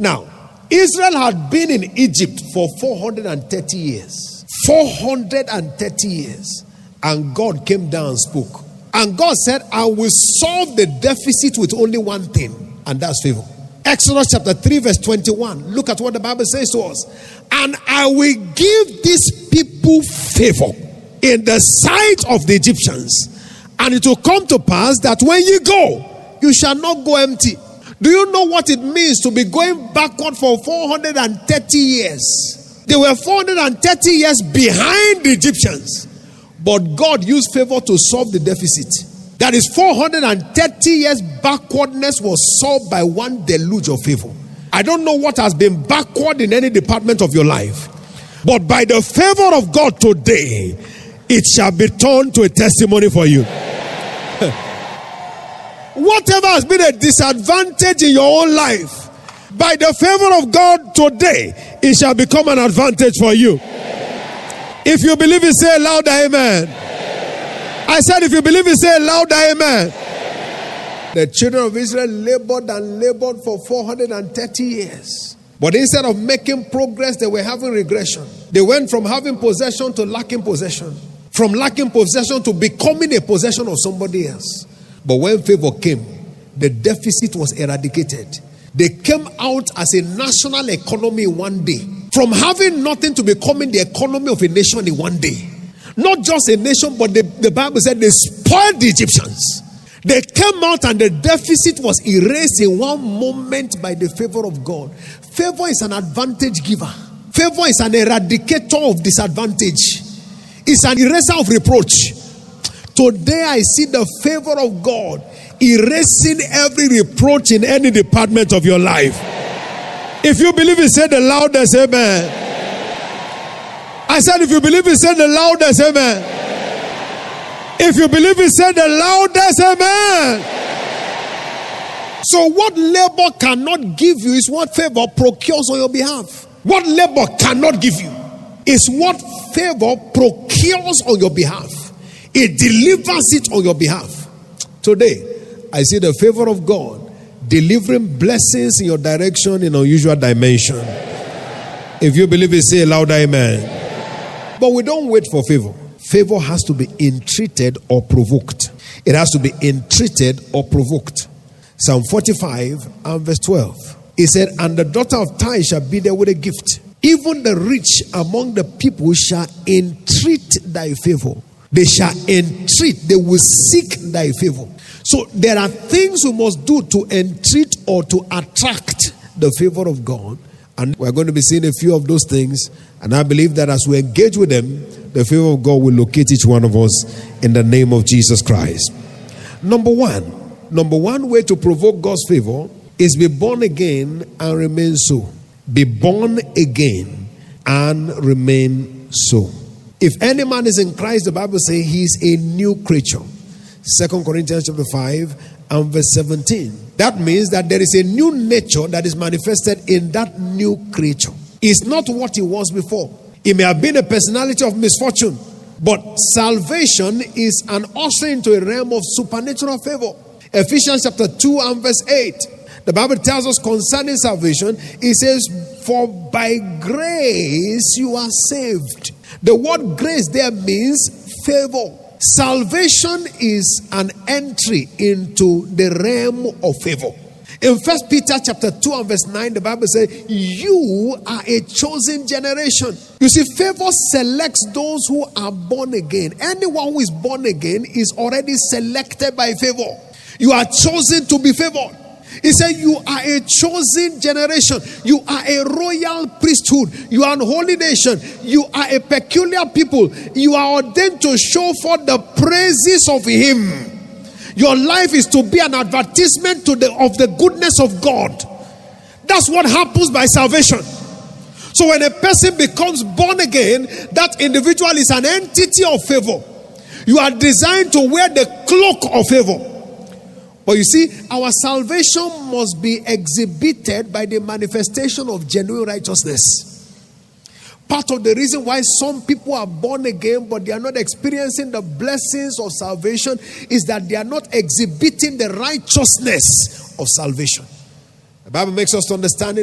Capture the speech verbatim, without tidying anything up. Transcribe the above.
Now, Israel had been in Egypt for four hundred thirty years. four hundred thirty years. And God came down and spoke. And God said, I will solve the deficit with only one thing, and that's favor. Exodus chapter three verse twenty-one. Look at what the Bible says to us. And I will give these people favor in the sight of the Egyptians. And it will come to pass that when you go, you shall not go empty. Do you know what it means to be going backward for four hundred thirty years? They were four hundred thirty years behind the Egyptians. But God used favor to solve the deficit. That is, four hundred thirty years backwardness was solved by one deluge of favor. I don't know what has been backward in any department of your life, but by the favor of God today, it shall be turned to a testimony for you. Whatever has been a disadvantage in your own life, by the favor of God today, it shall become an advantage for you. If you believe it, say loud amen. I said, if you believe it, say loud amen. The children of Israel labored and labored for four hundred thirty years. But instead of making progress, they were having regression. They went from having possession to lacking possession. From lacking possession to becoming a possession of somebody else. But when favor came, the deficit was eradicated. They came out as a national economy in one day. From having nothing to becoming the economy of a nation in one day. Not just a nation, but the, the Bible said they spoiled the Egyptians. They came out and the deficit was erased in one moment by the favor of God. Favor is an advantage giver. Favor is an eradicator of disadvantage. It's an eraser of reproach. Today I see the favor of God erasing every reproach in any department of your life. If you believe it, say the loudest amen. I said, if you believe it, say the loudest amen. If you believe it, say the loudest amen. So what labor cannot give you is what favor procures on your behalf. What labor cannot give you is what favor procures on your behalf. It delivers it on your behalf. Today, I see the favor of God delivering blessings in your direction in unusual dimension. If you believe it, say loud amen. But we don't wait for favor. Favor has to be entreated or provoked. It has to be entreated or provoked. Psalm forty-five and verse twelve. It said, and the daughter of Tyre shall be there with a gift. Even the rich among the people shall entreat thy favor. They shall entreat. They will seek thy favor. So there are things we must do to entreat or to attract the favor of God. And we're going to be seeing a few of those things. And I believe that as we engage with them, the favor of God will locate each one of us in the name of Jesus Christ. Number one. Number one way to provoke God's favor is be born again and remain so. Be born again and remain so. If any man is in Christ, the Bible says he is a new creature. Second Corinthians chapter five and verse seventeen. That means that there is a new nature that is manifested in that new creature. It's not what it was before. It may have been a personality of misfortune, but salvation is an usher into a realm of supernatural favor. Ephesians chapter two and verse eight. The Bible tells us concerning salvation, it says, for by grace you are saved. The word grace there means favor. Salvation is an entry into the realm of favor. In First Peter chapter two and verse nine, the Bible says, you are a chosen generation. You see, favor selects those who are born again. Anyone who is born again is already selected by favor. You are chosen to be favored. He said, you are a chosen generation. You are a royal priesthood. You are a holy nation. You are a peculiar people. You are ordained to show forth the praises of him. Your life is to be an advertisement to the, of the goodness of God. That's what happens by salvation. So when a person becomes born again, that individual is an entity of favor. You are designed to wear the cloak of favor. But you see, our salvation must be exhibited by the manifestation of genuine righteousness. Part of the reason why some people are born again but they are not experiencing the blessings of salvation is that they are not exhibiting the righteousness of salvation. The Bible makes us to understand it.